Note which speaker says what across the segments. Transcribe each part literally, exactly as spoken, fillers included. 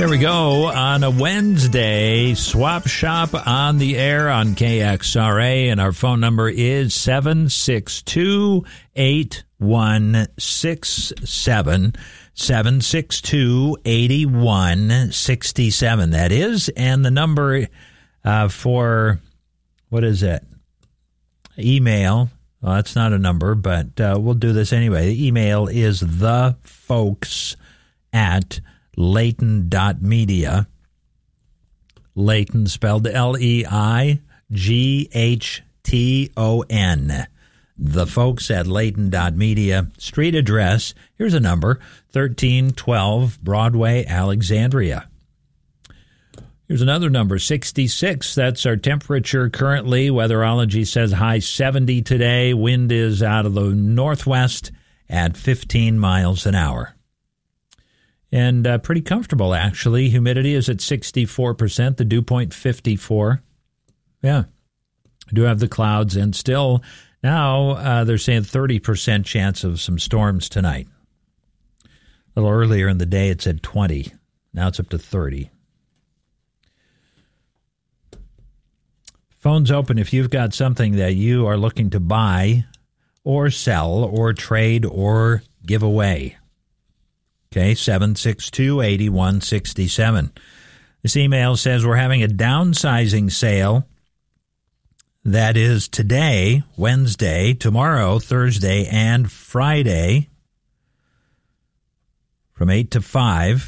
Speaker 1: There we go. On a Wednesday, Swap Shop on the air on K X R A, and our phone number is seven six two, eight one six seven, seven six two, eight one six seven. That is, and the number uh, for, what is it? Email. Well, that's not a number, but uh, we'll do this anyway. The email is thefolks at Leighton dot media. Leighton spelled L E I G H T O N. The folks at Leighton dot media. Street address, here's a number, thirteen twelve Broadway, Alexandria. Here's another number, sixty-six. That's our temperature currently. Weatherology says high seventy today. Wind is out of the northwest at fifteen miles an hour. And uh, pretty comfortable, actually. Humidity is at sixty-four percent, the dew point fifty-four. Yeah, do have the clouds, and still now uh, they're saying thirty percent chance of some storms tonight. A little earlier in the day it said twenty. Now it's up to thirty. Phone's open if you've got something that you are looking to buy or sell or trade or give away. Okay, seven six two, eight one six seven. This email says we're having a downsizing sale. That is today, Wednesday, tomorrow, Thursday, and Friday from eight to five.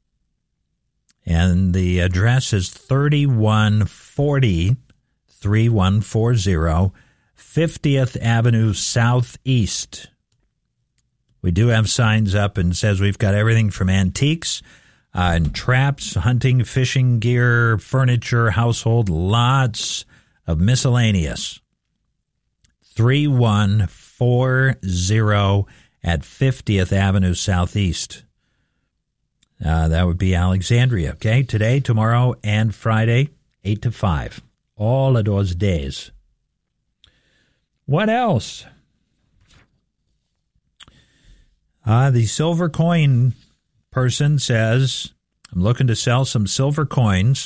Speaker 1: And the address is thirty-one forty, thirty-one forty, fiftieth Avenue Southeast. We do have signs up and says we've got everything from antiques uh, and traps, hunting, fishing gear, furniture, household, lots of miscellaneous. thirty-one forty at fiftieth Avenue Southeast. Uh, that would be Alexandria, okay? Today, tomorrow, and Friday, eight to five. All of those days. What else? Uh, the silver coin person says, I'm looking to sell some silver coins.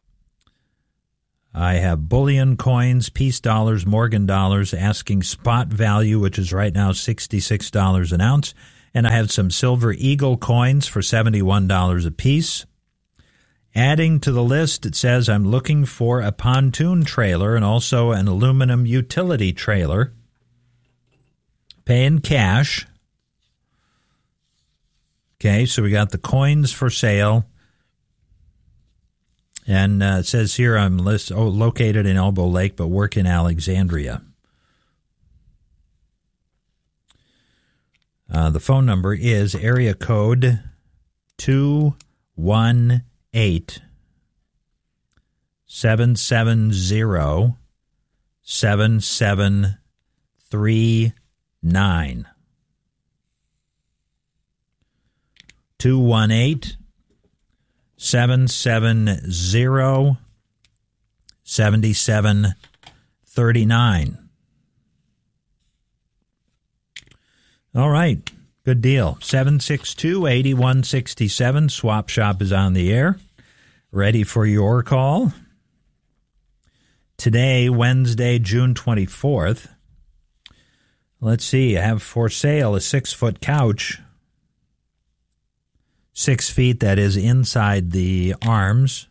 Speaker 1: I have bullion coins, peace dollars, Morgan dollars, asking spot value, which is right now sixty-six dollars an ounce. And I have some silver eagle coins for seventy-one dollars a piece. Adding to the list, it says I'm looking for a pontoon trailer and also an aluminum utility trailer. Paying cash. Okay, so we got the coins for sale. And uh, it says here I'm list, oh, located in Elbow Lake, but work in Alexandria. Uh, the phone number is area code two one eight, seven seven zero, seven seven three nine. two one eight, seven seven zero, seven seven three nine. All right, good deal. seven six two, eight one six seven. Swap Shop is on the air. Ready for your call. Today, Wednesday, June twenty-fourth. Let's see, I have for sale a six-foot couch. Six feet, that is inside the arms.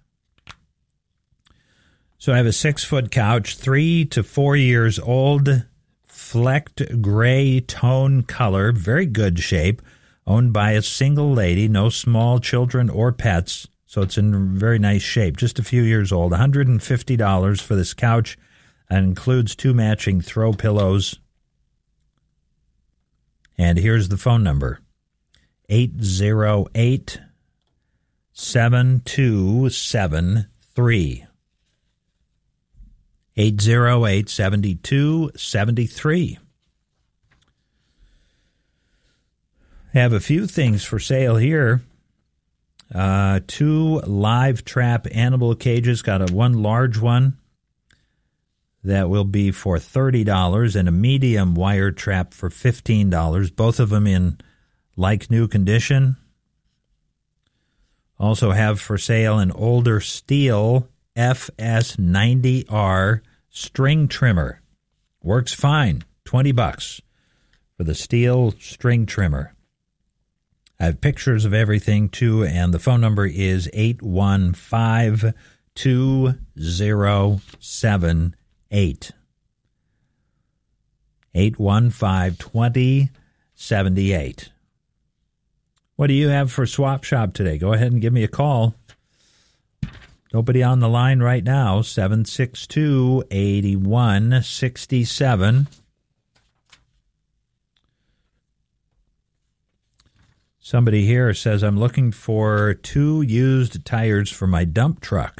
Speaker 1: So I have a six-foot couch, three to four years old, flecked gray tone color, very good shape, owned by a single lady, no small children or pets, so it's in very nice shape, just a few years old. one hundred fifty dollars for this couch, and includes two matching throw pillows. And here's the phone number. eight zero eight, seven two seven three. eight zero eight, seven two seven three. I have a few things for sale here. Uh, two live trap animal cages. Got a one large one that will be for thirty dollars and a medium wire trap for fifteen dollars. Both of them in like new condition. Also have for sale an older Stihl F S ninety R string trimmer. Works fine. twenty bucks for the Stihl string trimmer. I have pictures of everything, too, and the phone number is eight one five, two zero seven eight. eight one five, two zero seven eight. What do you have for Swap Shop today? Go ahead and give me a call. Nobody on the line right now, seven six two, eight one six seven. Somebody here says, I'm looking for two used tires for my dump truck.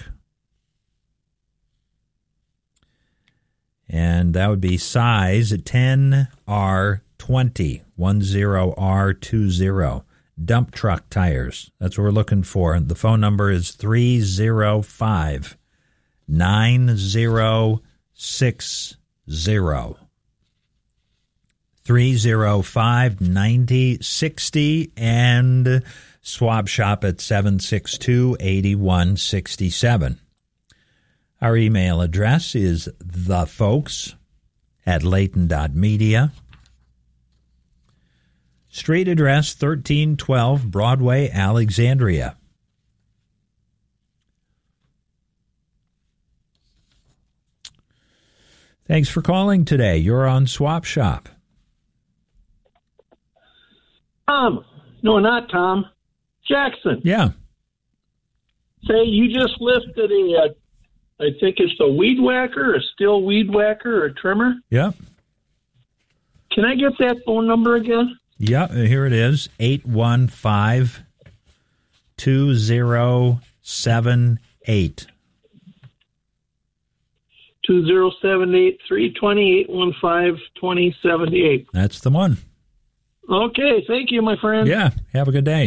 Speaker 1: And that would be size ten R twenty, ten R twenty. Dump truck tires. That's what we're looking for. The phone number is three oh five, nine oh six oh. three oh five, nine oh six oh, and Swap Shop at seven six two, eight one six seven. Our email address is thefolks at layton dot media. Street address thirteen twelve Broadway, Alexandria. Thanks for calling today. You're on Swap Shop.
Speaker 2: Tom. No, not Tom. Jackson.
Speaker 1: Yeah.
Speaker 2: Say, you just listed a, uh, I think it's a weed whacker, a steel weed whacker, or a trimmer.
Speaker 1: Yeah.
Speaker 2: Can I get that phone number again?
Speaker 1: Yeah, here it is, eight one five, two zero seven eight.
Speaker 2: two zero seven eight, three two zero, eight one five, two zero seven eight.
Speaker 1: That's the one.
Speaker 2: Okay, thank you, my friend.
Speaker 1: Yeah, have a good day.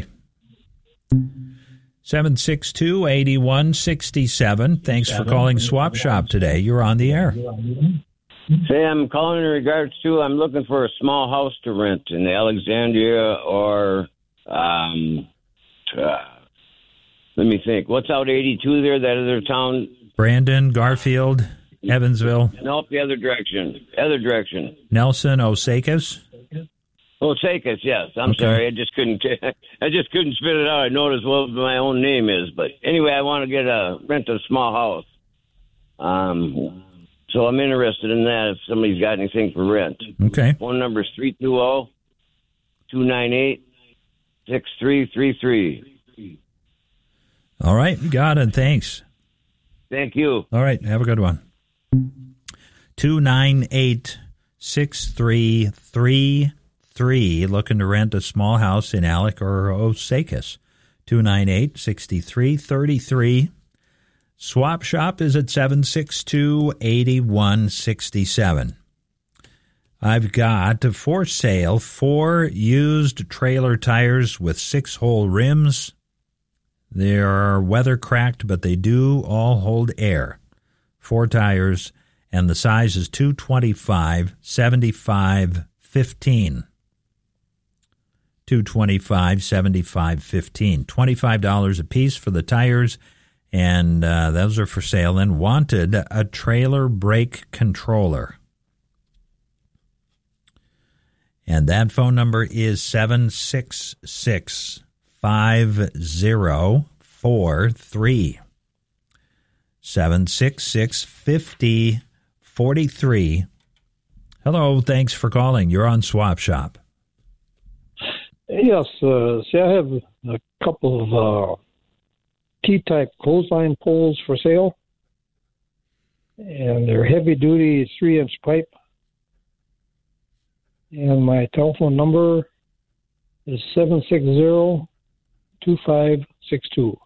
Speaker 1: seven six two, eight one six seven. Thanks for calling Swap Shop today. You're on the air.
Speaker 3: Say, I'm calling in regards to, I'm looking for a small house to rent in Alexandria or, um, uh, let me think. What's out eighty-two there, that other town?
Speaker 1: Brandon, Garfield, Evansville.
Speaker 3: Nope, the other direction. Other direction.
Speaker 1: Nelson, Osakis.
Speaker 3: Osakis, yes. I'm
Speaker 1: Okay.
Speaker 3: sorry. I just couldn't, I just couldn't spit it out. I noticed what my own name is. But anyway, I want to get a, rent a small house. Um, So I'm interested in that if somebody's got anything for rent.
Speaker 1: Okay.
Speaker 3: Phone number is three two zero, two nine eight, six three three three.
Speaker 1: All right, you got it. Thanks.
Speaker 3: Thank you.
Speaker 1: All right, have a good one. two nine eight, six three three three. Looking to rent a small house in Alec or Osakis. two nine eight, six three three three. Swap Shop is at seven six two, eight one six seven. I've got for sale four used trailer tires with six-hole rims. They are weather-cracked, but they do all hold air. Four tires, and the size is two twenty-five, seventy-five, fifteen. two twenty-five, seventy-five, fifteen. twenty-five dollars a piece for the tires. And uh, those are for sale. And wanted a trailer brake controller. And that phone number is seven six six, five zero four three. seven six six, five zero four three. Hello, thanks for calling. You're on Swap Shop.
Speaker 4: Yes, uh, see, I have a couple of... Uh T-type clothesline poles for sale, and they're heavy-duty three-inch pipe. And my telephone number is seven six zero, two five six two.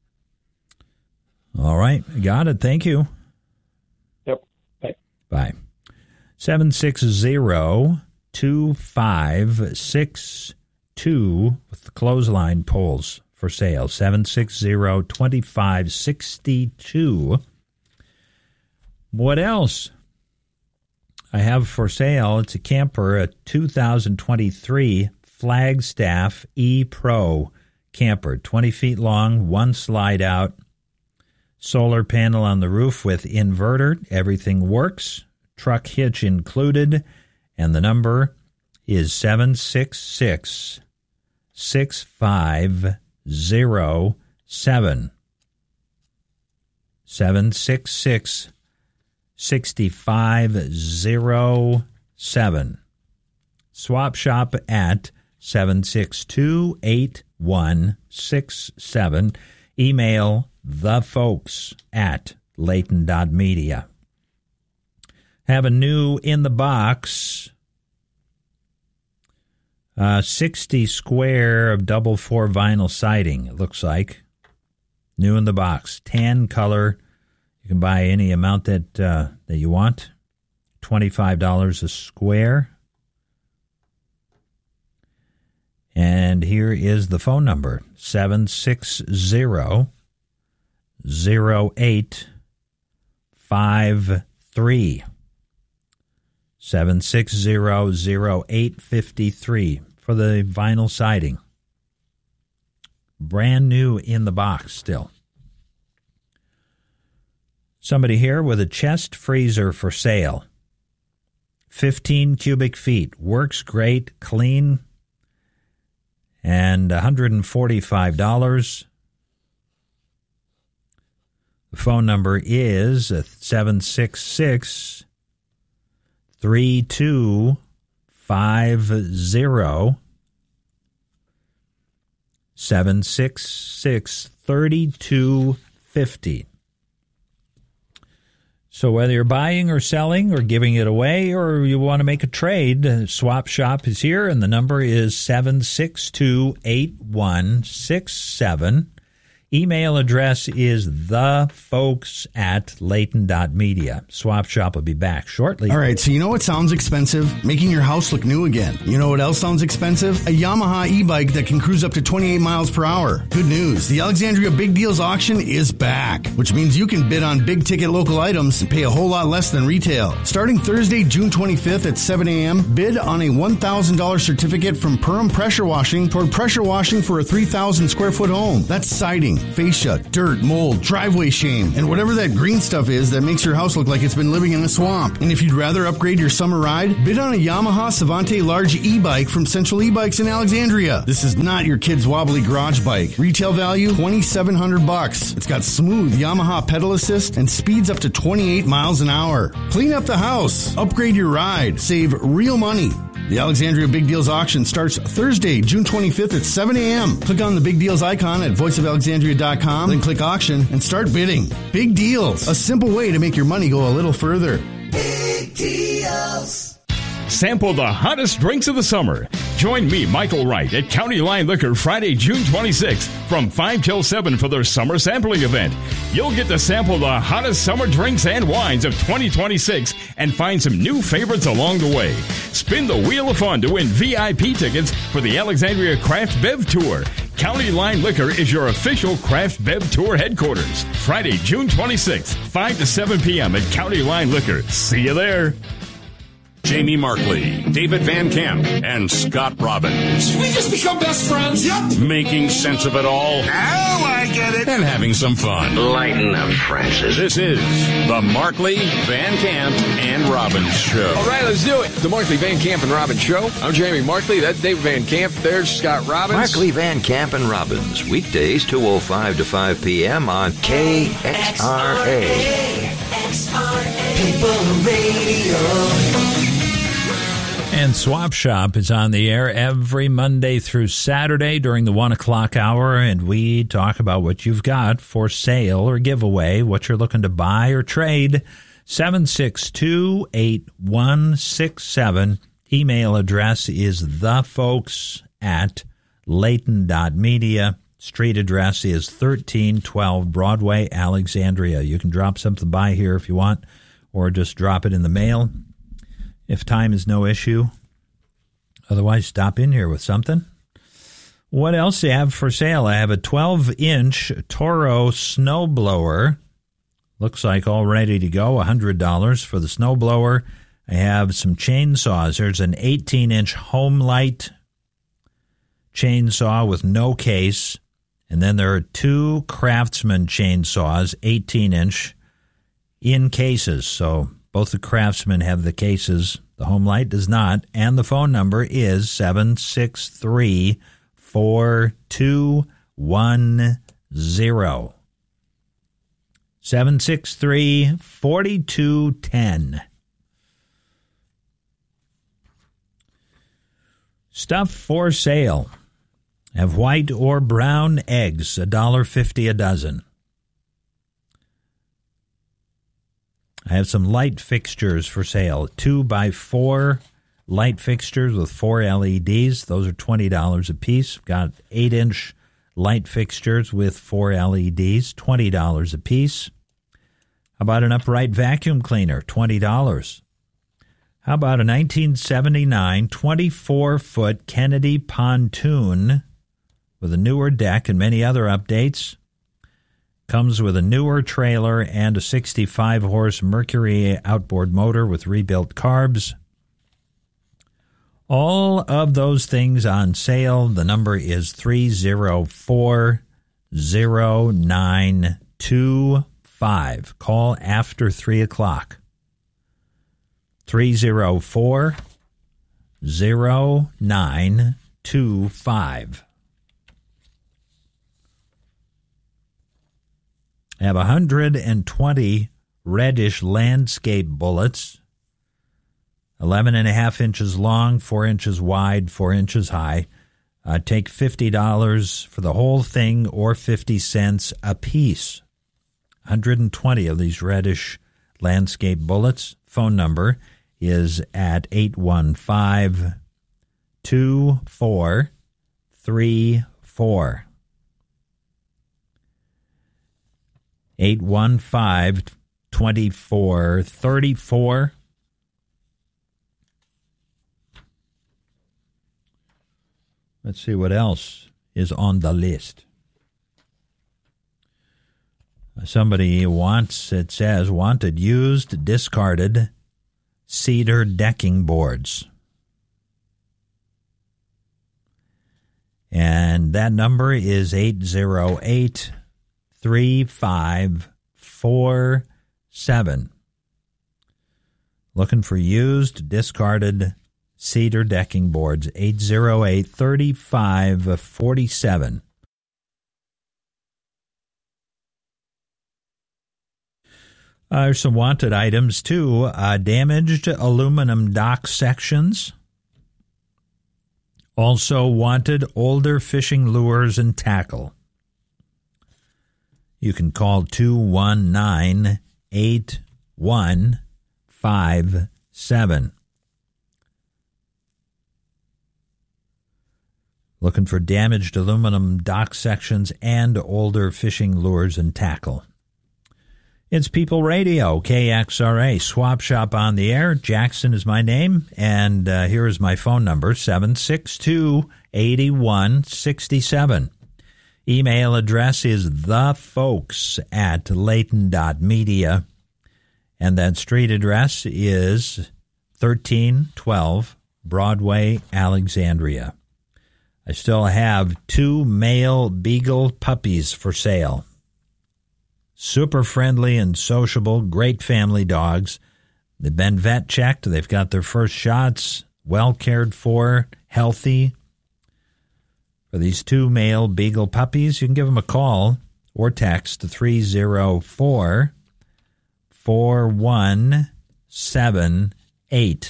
Speaker 1: All right, got it. Thank you.
Speaker 4: Yep, bye.
Speaker 1: Bye. seven six zero, two five six two with the clothesline poles. For sale, seven six zero, two five six two. What else? I have for sale, it's a camper, a two thousand twenty-three Flagstaff E-Pro camper, twenty feet long, one slide out, solar panel on the roof with inverter. Everything works. Truck hitch included. And the number is seven six six, six five zero seven. seven six six, six five zero seven. Swap Shop at seven six two, eight one six seven. Email thefolks at layton dot media. Have a new in the box, uh, sixty square of double four vinyl siding, it looks like. New in the box, tan color. You can buy any amount that uh, that you want. twenty-five dollars a square. And here is the phone number, seven six zero, zero eight five three. seven six zero, zero eight five three for the vinyl siding. Brand new in the box still. Somebody here with a chest freezer for sale. fifteen cubic feet. Works great, clean, and one hundred forty-five dollars. The phone number is seven six six, three two five zero. seven six six, three two five zero. So whether you're buying or selling or giving it away or you want to make a trade, Swap Shop is here, and the number is seven six two, eight one six seven. Email address is thefolks at layton dot media. Swap Shop will be back shortly.
Speaker 5: All right, so you know what sounds expensive? Making your house look new again. You know what else sounds expensive? A Yamaha e-bike that can cruise up to twenty-eight miles per hour. Good news, the Alexandria Big Deals Auction is back, which means you can bid on big-ticket local items and pay a whole lot less than retail. Starting Thursday, June twenty-fifth at seven a.m., bid on a one thousand dollars certificate from Perham Pressure Washing toward pressure washing for a three thousand square foot home. That's siding, fascia, dirt, mold, driveway shame, and whatever that green stuff is that makes your house look like it's been living in a swamp. And if you'd rather upgrade your summer ride, bid on a Yamaha Savante Large e-bike from Central E-Bikes in Alexandria. This is not your kid's wobbly garage bike. Retail value, twenty-seven hundred bucks. It's got smooth Yamaha pedal assist and speeds up to twenty-eight miles an hour. Clean up the house, upgrade your ride, save real money. The Alexandria Big Deals Auction starts Thursday, June twenty-fifth at seven a.m. Click on the Big Deals icon at voice of alexandria dot com, then click Auction and start bidding. Big Deals, a simple way to make your money go a little further.
Speaker 6: Big Deals.
Speaker 7: Sample the hottest drinks of the summer. Join me, Michael Wright, at County Line Liquor Friday, June twenty-sixth from five till seven for their summer sampling event. You'll get to sample the hottest summer drinks and wines of twenty twenty-six and find some new favorites along the way. Spin the Wheel of Fun to win V I P tickets for the Alexandria Craft Bev Tour. County Line Liquor is your official Craft Bev Tour headquarters. Friday, June twenty-sixth, five to seven p.m. at County Line Liquor. See you there.
Speaker 8: Jamie Markley, David Van Camp, and Scott Robbins.
Speaker 6: Did we just become best friends? Yep.
Speaker 8: Making sense of it all.
Speaker 6: Now I get it.
Speaker 8: And having some fun.
Speaker 3: Lighten up, Francis.
Speaker 8: This is the Markley, Van Camp, and Robbins Show.
Speaker 9: All right, let's do it. The Markley, Van Camp, and Robbins Show. I'm Jamie Markley. That's David Van Camp. There's Scott Robbins.
Speaker 10: Markley, Van Camp, and Robbins. Weekdays, two oh five to five p.m. on K X R A.
Speaker 6: X R A. People Radio.
Speaker 1: And Swap Shop is on the air every Monday through Saturday during the one o'clock hour, and we talk about what you've got for sale or giveaway, what you're looking to buy or trade. seven six two, eight one six seven. Email address is thefolks at layton dot media. Street address is thirteen twelve Broadway, Alexandria. You can drop something by here if you want, or just drop it in the mail if time is no issue. Otherwise, stop in here with something. What else do you have for sale? I have a twelve-inch Toro snowblower. Looks like all ready to go, one hundred dollars for the snowblower. I have some chainsaws. There's an eighteen-inch Home Light chainsaw with no case, And then there are two Craftsman chainsaws, eighteen inch, in cases. So both the Craftsman have the cases. The Homelight does not. And the phone number is seven six three, four two one zero. seven six three, four two one zero. Stuff for sale. Have white or brown eggs, one dollar fifty a dozen. I have some light fixtures for sale. Two by four light fixtures with four L E Ds. Those are twenty dollars a piece. Got eight inch light fixtures with four L E Ds, twenty dollars a piece. How about an upright vacuum cleaner, twenty dollars. How about a nineteen seventy-nine twenty-four foot Kennedy pontoon with a newer deck and many other updates? Comes with a newer trailer and a sixty-five horse Mercury outboard motor with rebuilt carbs. All of those things on sale. The number is three oh four, oh nine two five. Call after three o'clock. three oh four, oh nine two five. I have one hundred twenty reddish landscape bullets, eleven and a half inches long, four inches wide, four inches high. Uh, take fifty dollars for the whole thing or fifty cents a piece. one hundred twenty of these reddish landscape bullets. Phone number is at eight one five, two four three four. eight one five, two four three four. Let's see what else is on the list. Somebody wants, it says, wanted used, discarded cedar decking boards. And that number is eight oh eight, three five four seven. Looking for used, discarded cedar decking boards, eight oh eight, three five four seven. Uh, there's some wanted items, too. Uh, damaged aluminum dock sections. Also wanted older fishing lures and tackle. You can call two one nine, eight one five seven. Looking for damaged aluminum dock sections and older fishing lures and tackle. It's People Radio, K X R A, Swap Shop on the air. Jackson is my name, and uh, here is my phone number, seven six two, eight one six seven. Email address is thefolks at layton dot media, and that street address is thirteen twelve Broadway, Alexandria. I still have two male beagle puppies for sale. Super friendly and sociable, great family dogs. They've been vet checked. They've got their first shots, well cared for, healthy. For these two male beagle puppies, you can give them a call or text to three oh four, four one seven eight.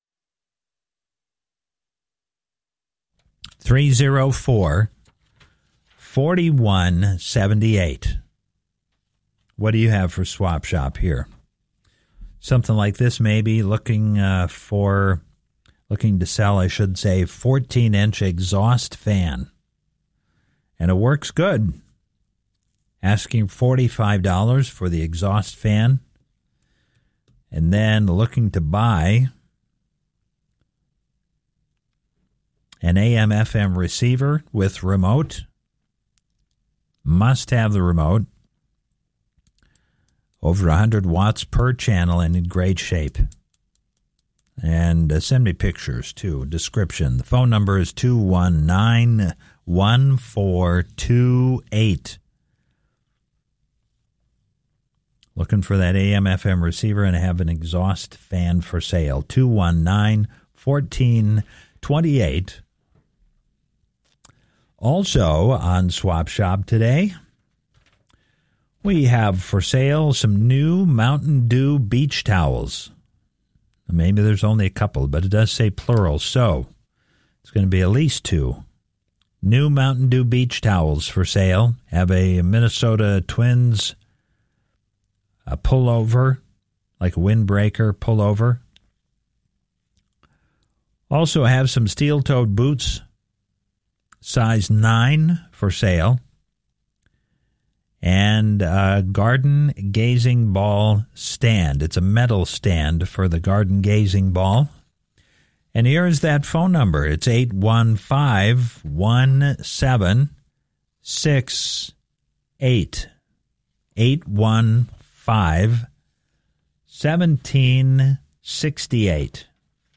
Speaker 1: three oh four, four one seven eight. What do you have for Swap Shop here? Something like this, maybe looking uh, for, looking to sell, I should say, fourteen inch exhaust fan. And it works good. Asking forty-five dollars for the exhaust fan. And then looking to buy an A M F M receiver with remote. Must have the remote. Over one hundred watts per channel and in great shape. And uh, send me pictures, too. Description. The phone number is two one nine, one four two eight. Looking for that A M F M receiver and have an exhaust fan for sale. two one nine, one four two eight. Also on Swap Shop today, we have for sale some new Mountain Dew beach towels. Maybe there's only a couple, but it does say plural, so it's going to be at least two. New Mountain Dew beach towels for sale. Have a Minnesota Twins a pullover, like a windbreaker pullover. Also have some steel-toed boots, size nine, for sale. And a garden gazing ball stand. It's a metal stand for the garden gazing ball. And here is that phone number. It's eight one five, one seven six eight. eight one five, one seven six eight.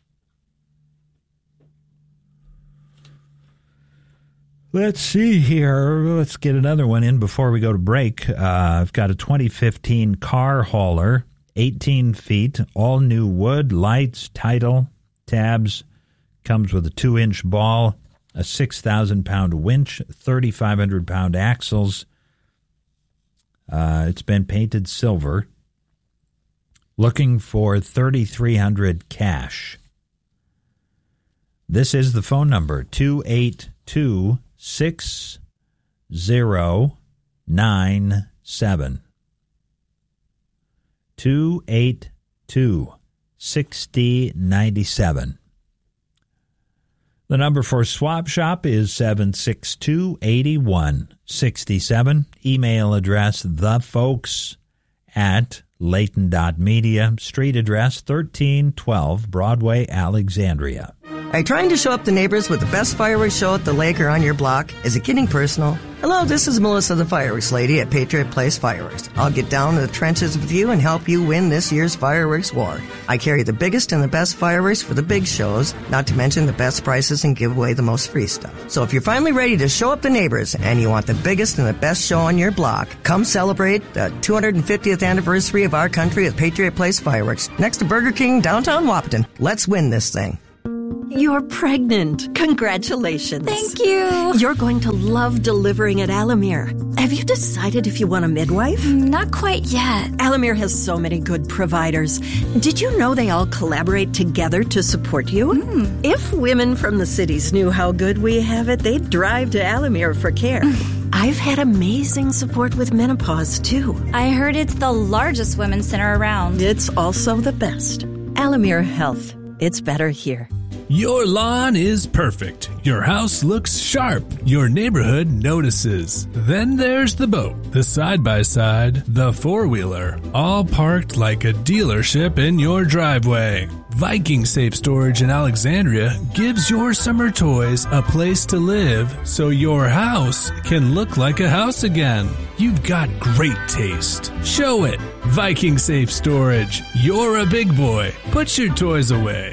Speaker 1: Let's see here. Let's get another one in before we go to break. Uh, I've got a twenty fifteen car hauler, eighteen feet, all new wood, lights, title, tabs. Comes with a two-inch ball, a six thousand pound winch, thirty-five hundred pound axles. Uh, it's been painted silver. Looking for thirty-three hundred cash. This is the phone number, two eight two, six zero nine seven. two eight two, six zero nine seven. The number for Swap Shop is seven six two, eight one six seven. Email address, thefolks at Layton dot media. Street address, thirteen twelve Broadway, Alexandria.
Speaker 11: Are you trying to show up the neighbors with the best fireworks show at the lake or on your block? Is it getting personal? Hello, this is Melissa, the fireworks lady at Patriot Place Fireworks. I'll get down to the trenches with you and help you win this year's fireworks war. I carry the biggest and the best fireworks for the big shows, not to mention the best prices and give away the most free stuff. So if you're finally ready to show up the neighbors and you want the biggest and the best show on your block, come celebrate the two hundred fiftieth anniversary of our country at Patriot Place Fireworks, next to Burger King, downtown Wapaton. Let's win this thing.
Speaker 12: You're pregnant. Congratulations.
Speaker 13: Thank you.
Speaker 12: You're going to love delivering at Alamere. Have you decided if you want a midwife?
Speaker 13: Not quite yet.
Speaker 12: Alamere has so many good providers. Did you know they all collaborate together to support you?
Speaker 13: Mm.
Speaker 12: If women from the cities knew how good we have it, they'd drive to Alamere for care. I've had amazing support with menopause, too.
Speaker 13: I heard it's the largest women's center around.
Speaker 12: It's also the best. Alamere Health. It's better here.
Speaker 14: Your lawn is perfect. Your house looks sharp. Your neighborhood notices. Then there's the boat, the side-by-side, the four-wheeler, all parked like a dealership in your driveway. Viking Safe Storage in Alexandria gives your summer toys a place to live so your house can look like a house again. You've got great taste. Show it. Viking Safe Storage. You're a big boy. Put your toys away.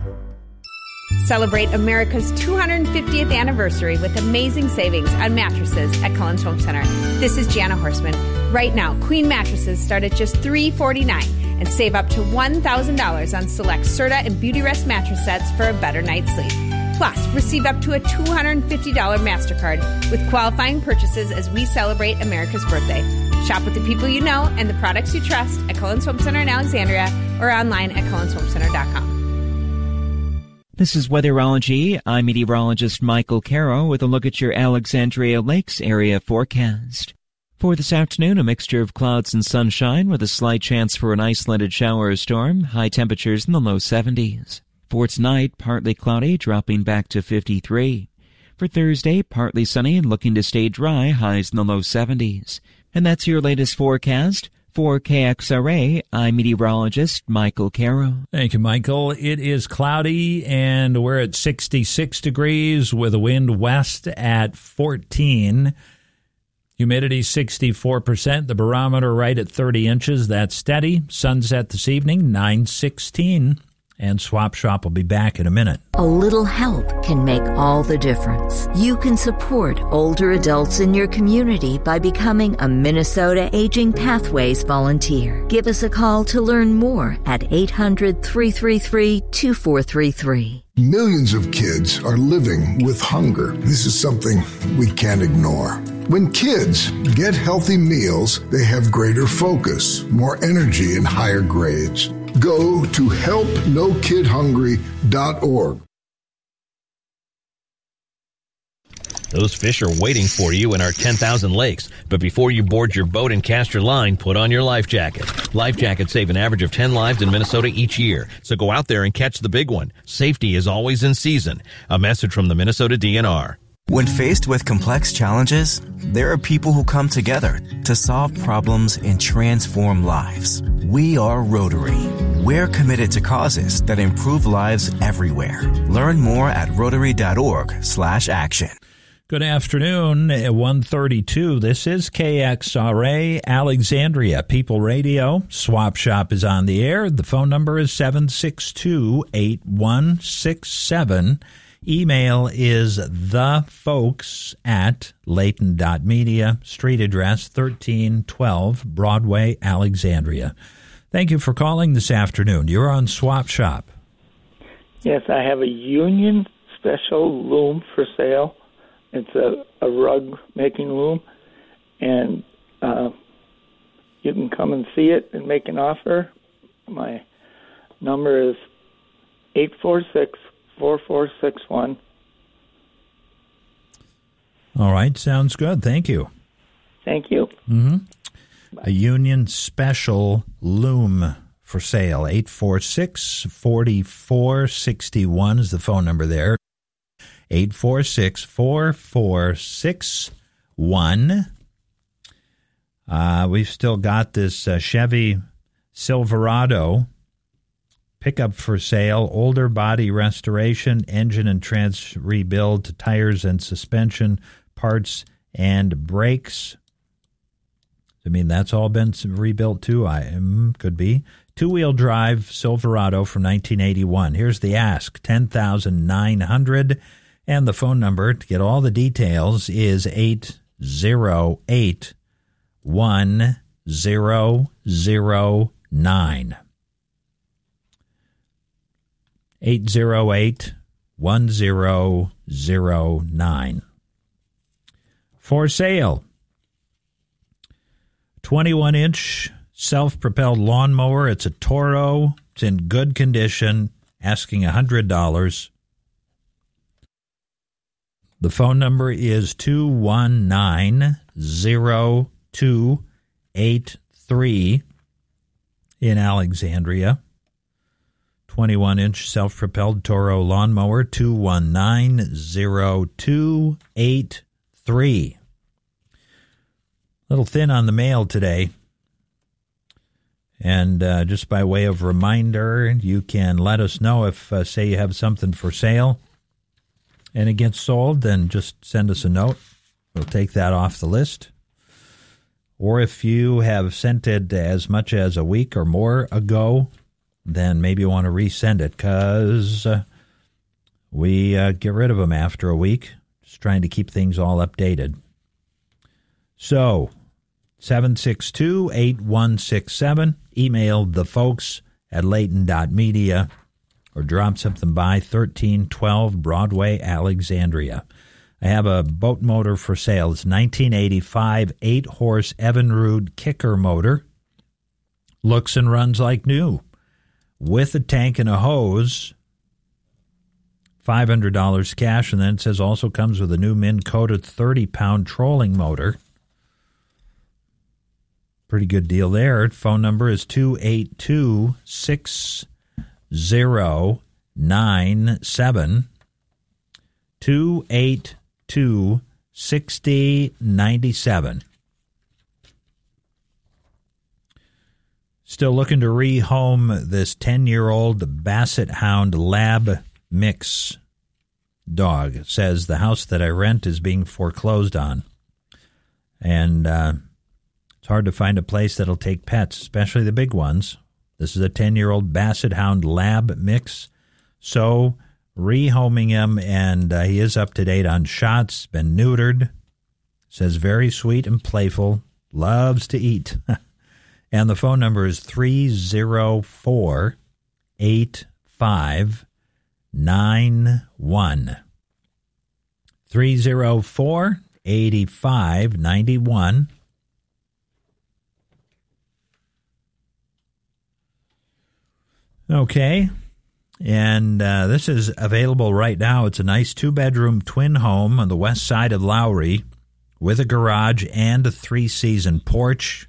Speaker 15: Celebrate America's two hundred fiftieth anniversary with amazing savings on mattresses at Cullen's Home Center. This is Jana Horstman. Right now, Queen mattresses start at just three forty-nine and save up to one thousand dollars on select Serta and Beautyrest mattress sets for a better night's sleep. Plus, receive up to a two hundred fifty dollars MasterCard with qualifying purchases as we celebrate America's birthday. Shop with the people you know and the products you trust at Cullen's Home Center in Alexandria or online at cullens home center dot com.
Speaker 16: This is Weatherology. I'm meteorologist Michael Caro with a look at your Alexandria Lakes area forecast. For this afternoon, a mixture of clouds and sunshine with a slight chance for an isolated shower or storm, high temperatures in the low seventies. For tonight, partly cloudy, dropping back to fifty-three. For Thursday, partly sunny and looking to stay dry, highs in the low seventies. And that's your latest forecast. For K X R A, I'm meteorologist Michael Caro.
Speaker 1: Thank you, Michael. It is cloudy, and we're at sixty-six degrees with a wind west at fourteen. Humidity sixty-four percent. The barometer right at thirty inches. That's steady. Sunset this evening, nine sixteen. And Swap Shop will be back in a minute.
Speaker 17: A little help can make all the difference. You can support older adults in your community by becoming a Minnesota Aging Pathways volunteer. Give us a call to learn more at eight hundred, three three three, two four three three.
Speaker 18: Millions of kids are living with hunger. This is something we can't ignore. When kids get healthy meals, they have greater focus, more energy, and higher grades. Go to help no kid hungry dot org.
Speaker 19: Those fish are waiting for you in our ten thousand lakes. But before you board your boat and cast your line, put on your life jacket. Life jackets save an average of ten lives in Minnesota each year. So go out there and catch the big one. Safety is always in season. A message from the Minnesota D N R.
Speaker 20: When faced with complex challenges, there are people who come together to solve problems and transform lives. We are Rotary. We're committed to causes that improve lives everywhere. Learn more at rotary dot org slash action.
Speaker 1: Good afternoon, at one thirty-two. This is K X R A, Alexandria People Radio. Swap Shop is on the air. The phone number is seven six two, eight one six seven. Email is thefolks at layton dot media. Street address thirteen twelve Broadway, Alexandria. Thank you for calling this afternoon. You're on Swap Shop.
Speaker 21: Yes, I have a Union Special loom for sale. It's a, a rug-making loom, and uh, you can come and see it and make an offer. My number is eight four six, four four six one.
Speaker 1: All right, sounds good. Thank you.
Speaker 21: Thank you.
Speaker 1: Mm-hmm. A Union Special loom for sale. eight four six, four four six one is the phone number there. eight four six, four four six one. Uh, we've still got this uh, Chevy Silverado pickup for sale, older body restoration, engine and trans rebuild, tires and suspension, parts and brakes. I mean, that's all been rebuilt too. I am could be two-wheel drive Silverado from nineteen eighty-one. Here's the ask: ten thousand nine hundred. And the phone number to get all the details is eight zero eight, one zero zero nine. eight zero eight, one zero zero nine. For sale, twenty-one inch self-propelled lawnmower. It's a Toro. It's in good condition, asking one hundred dollars. The phone number is two one nine, zero two eight three in Alexandria. twenty-one inch self-propelled Toro lawnmower, two one nine, zero two eight three. A little thin on the mail today. And uh, just by way of reminder, you can let us know if, uh, say, you have something for sale and it gets sold, then just send us a note. We'll take that off the list. Or if you have sent it as much as a week or more ago, then maybe you want to resend it because uh, we uh, get rid of them after a week, just trying to keep things all updated. So, seven six two, eight one six seven, email the folks at layton dot media. Or drop something by thirteen twelve Broadway, Alexandria. I have a boat motor for sale. It's nineteen eighty-five eight-horse Evinrude kicker motor. Looks and runs like new. With a tank and a hose. five hundred dollars cash. And then it says also comes with a new Minn-coated thirty-pound trolling motor. Pretty good deal there. Phone number is two eight two, six zero nine seven, two eight two, six zero nine seven. Still looking to rehome this ten-year-old Basset Hound Lab mix dog. It says the house that I rent is being foreclosed on. And uh, it's hard to find a place that'll take pets, especially the big ones. This is a ten-year-old Basset Hound Lab mix. So rehoming him, and uh, he is up to date on shots, been neutered. Says very sweet and playful, loves to eat. And the phone number is three oh four, eight five nine one. three oh four, eight five nine one. Okay. And uh, this is available right now. It's a nice two-bedroom twin home on the west side of Lowry with a garage and a three-season porch.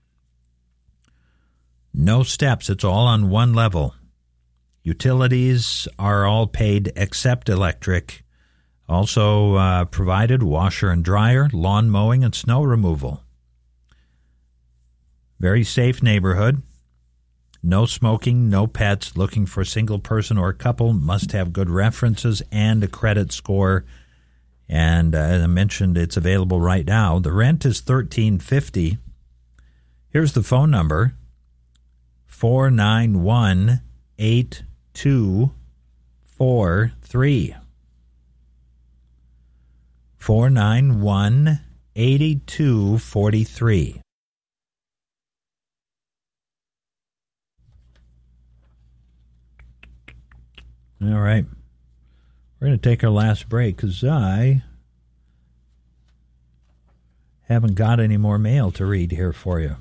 Speaker 1: No steps. It's all on one level. Utilities are all paid except electric. Also uh, provided washer and dryer, lawn mowing, and snow removal. Very safe neighborhood. No smoking, no pets. Looking for a single person or couple. Must have good references and a credit score. And uh, as I mentioned, it's available right now. The rent is thirteen fifty. Here's the phone number. four nine one, eight two four three. four nine one, eight two four three. All right. We're going to take our last break because I haven't got any more mail to read here for you.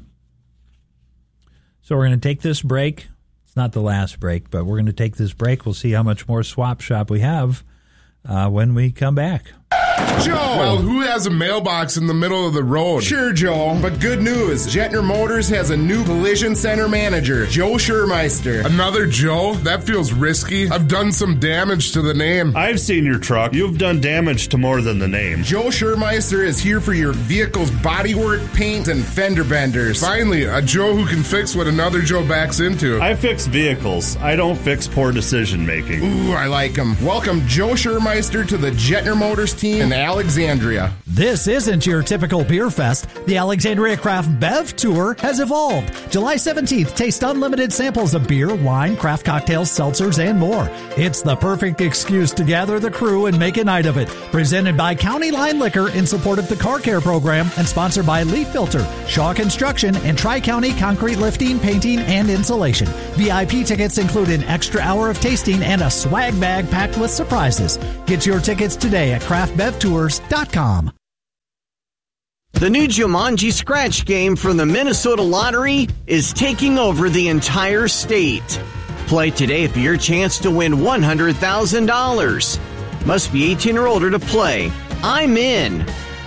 Speaker 1: So we're going to take this break. It's not the last break, but we're going to take this break. We'll see how much more Swap Shop we have uh, when we come back.
Speaker 2: Joe! Well, who has a mailbox in the middle of the road? Sure, Joe, but good news. Jetner Motors has a new collision center manager, Joe Schurmeister. Another Joe? That feels risky. I've done some damage to the name.
Speaker 22: I've seen your truck. You've done damage to more than the name.
Speaker 2: Joe Schurmeister is here for your vehicle's bodywork, paint, and fender benders. Finally, a Joe who can fix what another Joe backs into.
Speaker 22: I fix vehicles. I don't fix poor decision making.
Speaker 2: Ooh, I like him. Welcome Joe Schurmeister to the Jetner Motors team in Alexandria.
Speaker 23: This isn't your typical beer fest. The Alexandria Craft Bev Tour has evolved. July seventeenth, taste unlimited samples of beer, wine, craft cocktails, seltzers, and more. It's the perfect excuse to gather the crew and make a night of it. Presented by County Line Liquor in support of the Car Care Program and sponsored by Leaf Filter, Shaw Construction, and Tri-County Concrete Lifting, Painting, and Insulation. V I P tickets include an extra hour of tasting and a swag bag packed with surprises. Get your tickets today at craft bev tours dot com.
Speaker 24: The new Jumanji Scratch game from the Minnesota Lottery is taking over the entire state. Play today for your chance to win one hundred thousand dollars. Must be eighteen or older to play. I'm in.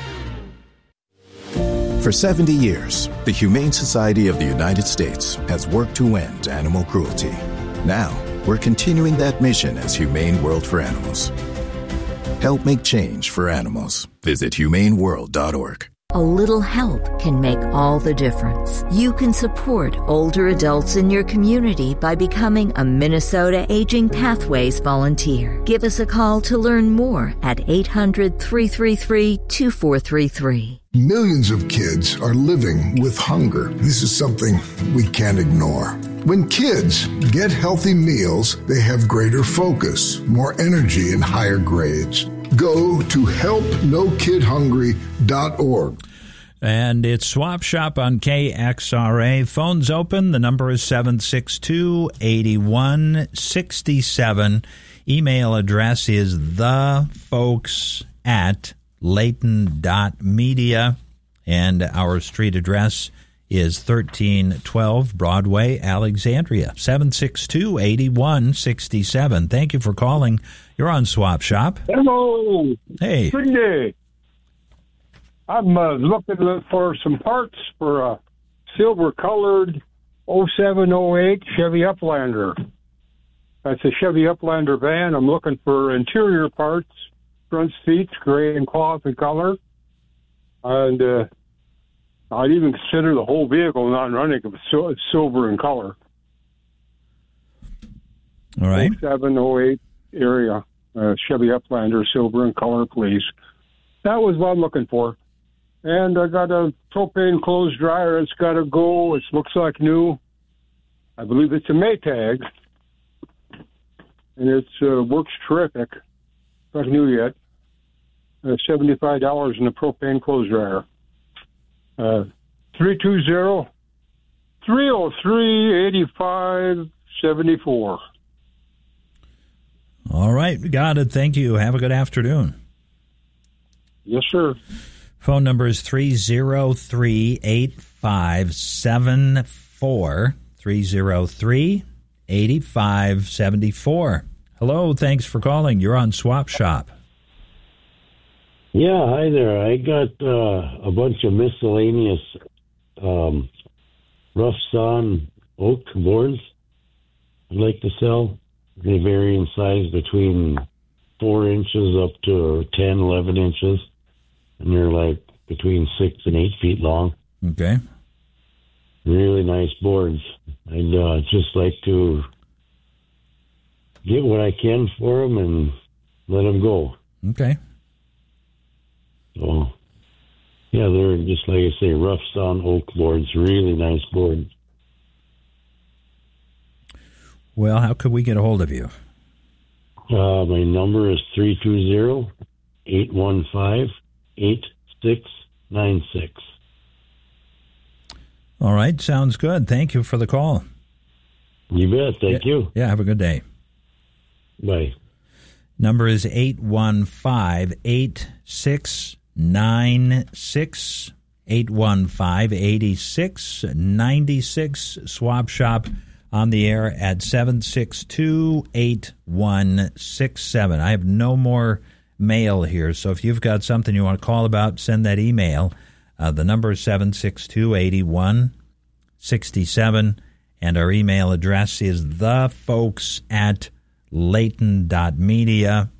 Speaker 25: For seventy years, the Humane Society of the United States has worked to end animal cruelty. Now, we're continuing that mission as Humane World for Animals. Help make change for animals. Visit humane world dot org.
Speaker 17: A little help can make all the difference. You can support older adults in your community by becoming a Minnesota Aging Pathways volunteer. Give us a call to learn more at eight hundred, three three three, two four three three.
Speaker 18: Millions of kids are living with hunger. This is something we can't ignore. When kids get healthy meals, they have greater focus, more energy, and higher grades. Go to help no kid hungry dot org.
Speaker 1: And it's Swap Shop on K X R A. Phones open. The number is seven six two, eight one six seven. Email address is thefolks at layton dot media. And our street address is thirteen twelve Broadway, Alexandria. seven six two, eight one six seven. Thank you for calling. You're on Swap Shop.
Speaker 26: Hello.
Speaker 1: Hey.
Speaker 26: Good day. I'm uh, looking for some parts for a silver-colored oh seven oh eight Chevy Uplander. That's a Chevy Uplander van. I'm looking for interior parts, front seats, gray and cloth in color. And uh, I'd even consider the whole vehicle non-running if it's silver in color.
Speaker 1: All right.
Speaker 26: oh seven oh eight area, uh, Chevy Uplander, silver in color, please. That was what I'm looking for. And I got a propane clothes dryer. It's got to go. It looks like new. I believe it's a Maytag, and it uh, works terrific. Not new yet. Uh, seventy-five dollars in the propane clothes dryer. Uh, three two zero, three oh three, eight five seven four.
Speaker 1: All right, got it. Thank you. Have a good afternoon.
Speaker 26: Yes, sir.
Speaker 1: Phone number is three oh three, eight five seven four. three oh three, eight five seven four. Hello, thanks for calling. You're on Swap Shop.
Speaker 3: Yeah, hi there. I got uh, a bunch of miscellaneous um, rough sawn oak boards I'd like to sell. They vary in size between four inches up to ten, eleven inches. And they're like between six and eight feet long.
Speaker 1: Okay.
Speaker 3: Really nice boards. I'd uh, just like to get what I can for them and let them go.
Speaker 1: Okay.
Speaker 3: So, yeah, they're just like I say, rough sawn oak boards. Really nice board.
Speaker 1: Well, how could we get a hold of you?
Speaker 3: Uh, my number is three two zero, eight one five, eight six nine six.
Speaker 1: All right, sounds good. Thank you for the call.
Speaker 3: You bet. Thank
Speaker 1: yeah,
Speaker 3: you.
Speaker 1: Yeah, have a good day.
Speaker 3: Bye.
Speaker 1: Number is eight one five, eight six nine six. eight one five, eight six nine six. Swap Shop on the air at seven six two, eight one six seven. I have no more mail here, so if you've got something you want to call about, send that email. Uh, the number is seven six two, eight one six seven, and our email address is thefolks at layton dot media.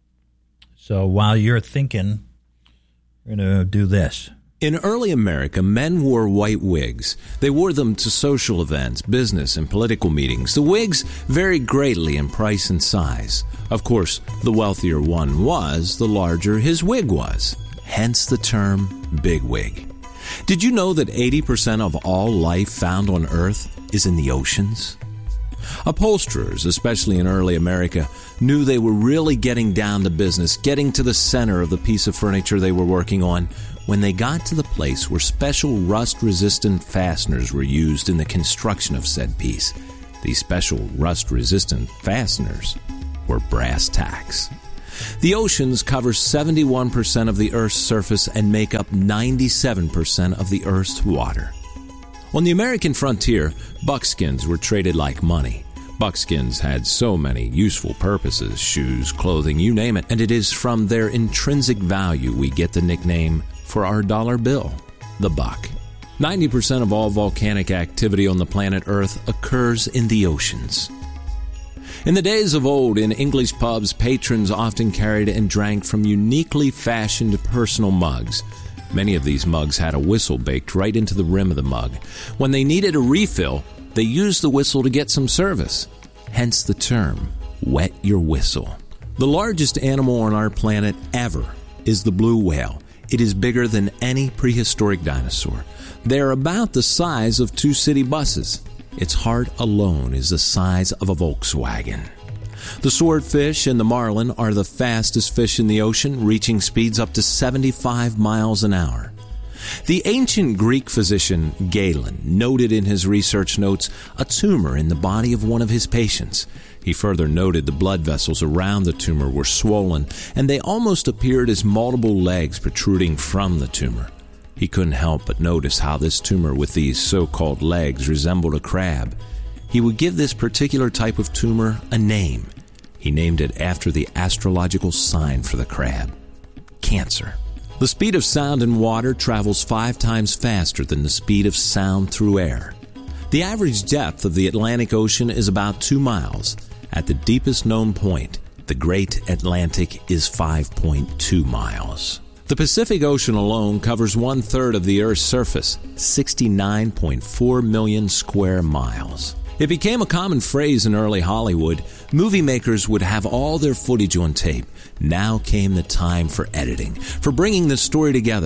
Speaker 1: So while you're thinking, we're going to do this.
Speaker 4: In early America, men wore white wigs. They wore them to social events, business, and political meetings. The wigs varied greatly in price and size. Of course, the wealthier one was, the larger his wig was. Hence the term bigwig. Did you know that eighty percent of all life found on Earth is in the oceans? Upholsterers, especially in early America, knew they were really getting down to business, getting to the center of the piece of furniture they were working on, when they got to the place where special rust-resistant fasteners were used in the construction of said piece. These special rust-resistant fasteners were brass tacks. The oceans cover seventy-one percent of the Earth's surface and make up ninety-seven percent of the Earth's water. On the American frontier, buckskins were traded like money. Buckskins had so many useful purposes, shoes, clothing, you name it, and it is from their intrinsic value we get the nickname for our dollar bill, the buck. ninety percent of all volcanic activity on the planet Earth occurs in the oceans. In the days of old, in English pubs, patrons often carried and drank from uniquely fashioned personal mugs. Many of these mugs had a whistle baked right into the rim of the mug. When they needed a refill, they used the whistle to get some service. Hence the term, wet your whistle. The largest animal on our planet ever is the blue whale. It is bigger than any prehistoric dinosaur. They are about the size of two city buses. Its heart alone is the size of a Volkswagen. The swordfish and the marlin are the fastest fish in the ocean, reaching speeds up to seventy-five miles an hour. The ancient Greek physician Galen noted in his research notes a tumor in the body of one of his patients. He further noted the blood vessels around the tumor were swollen, and they almost appeared as multiple legs protruding from the tumor. He couldn't help but notice how this tumor with these so-called legs resembled a crab. He would give this particular type of tumor a name. He named it after the astrological sign for the crab, Cancer. The speed of sound in water travels five times faster than the speed of sound through air. The average depth of the Atlantic Ocean is about two miles. At the deepest known point, the Great Atlantic is five point two miles. The Pacific Ocean alone covers one-third of the Earth's surface, sixty-nine point four million square miles. It became a common phrase in early Hollywood. Movie makers would have all their footage on tape. Now came the time for editing, for bringing the story together.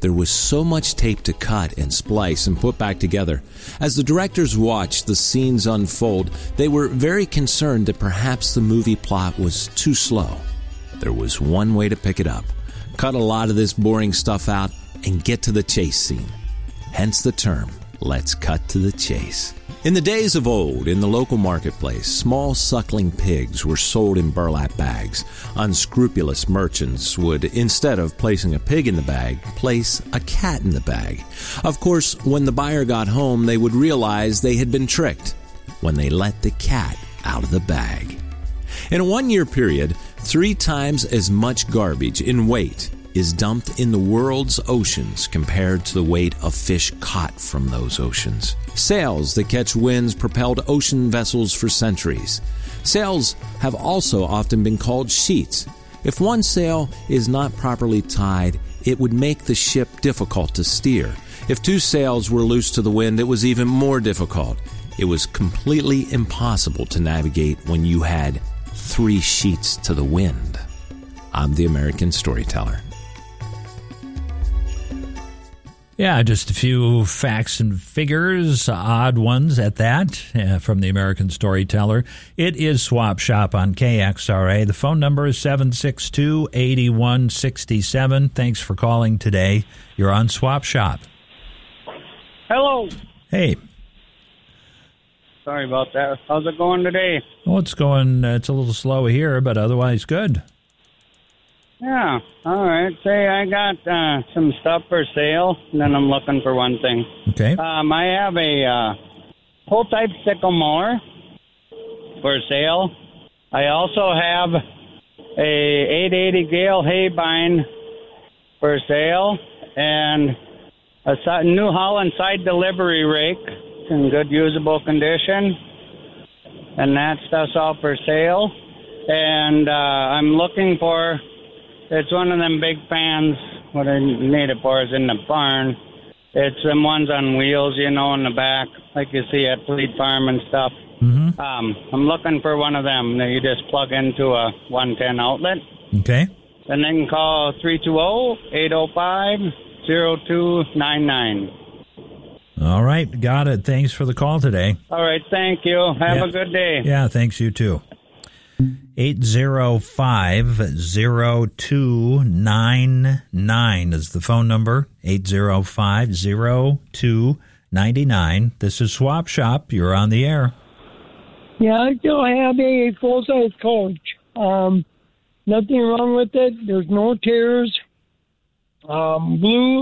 Speaker 4: There was so much tape to cut and splice and put back together. As the directors watched the scenes unfold, they were very concerned that perhaps the movie plot was too slow. There was one way to pick it up. Cut a lot of this boring stuff out and get to the chase scene. Hence the term, let's cut to the chase. In the days of old, in the local marketplace, small suckling pigs were sold in burlap bags. Unscrupulous merchants would, instead of placing a pig in the bag, place a cat in the bag. Of course, when the buyer got home, they would realize they had been tricked when they let the cat out of the bag. In a one-year period, three times as much garbage in weight is dumped in the world's oceans compared to the weight of fish caught from those oceans. Sails that catch winds propelled ocean vessels for centuries. Sails have also often been called sheets. If one sail is not properly tied, it would make the ship difficult to steer. If two sails were loose to the wind, it was even more difficult. It was completely impossible to navigate when you had three sheets to the wind. I'm the American Storyteller.
Speaker 1: Yeah, just a few facts and figures, odd ones at that, uh, from the American Storyteller. It is Swap Shop on K X R A. The phone number is seven six two, eight one six seven. Thanks for calling today. You're on Swap Shop.
Speaker 5: Hello.
Speaker 1: Hey.
Speaker 5: Sorry about that. How's it going today?
Speaker 1: Well, it's going, uh, it's a little slow here, but otherwise good.
Speaker 5: Yeah, all right. Say, I got uh, some stuff for sale, and then I'm looking for one thing.
Speaker 1: Okay.
Speaker 5: Um, I have a uh, pull-type sickle mower for sale. I also have a eight eighty Gale hay bine for sale, and a si- New Holland side delivery rake. It's in good usable condition, and that stuff's all for sale. And uh, I'm looking for... It's one of them big fans. What I need it for is in the barn. It's them ones on wheels, you know, in the back, like you see at Fleet Farm and stuff.
Speaker 1: Mm-hmm.
Speaker 5: Um, I'm looking for one of them that you just plug into a one ten outlet.
Speaker 1: Okay.
Speaker 5: And then call three two zero, eight zero five, zero two nine nine.
Speaker 1: All right, got it. Thanks for the call today.
Speaker 5: All right, thank you. Have
Speaker 1: yeah.
Speaker 5: a good day.
Speaker 1: Yeah, thanks, you too. eight zero five, zero two nine nine is the phone number. eight zero five, zero two nine nine. This is Swap Shop. You're on the air.
Speaker 6: Yeah, I still have a full-size coach. Um, nothing wrong with it. There's no tears. Um, blue